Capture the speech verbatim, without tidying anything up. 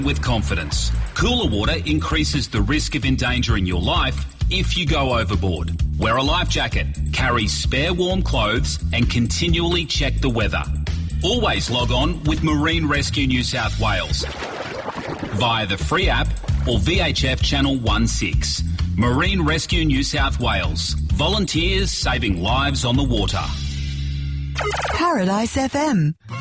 with confidence. Cooler water increases the risk of endangering your life if you go overboard. Wear a life jacket, carry spare warm clothes and continually check the weather. Always log on with Marine Rescue New South Wales via the free app or V H F Channel sixteen. Marine Rescue New South Wales. Volunteers saving lives on the water. Paradise F M.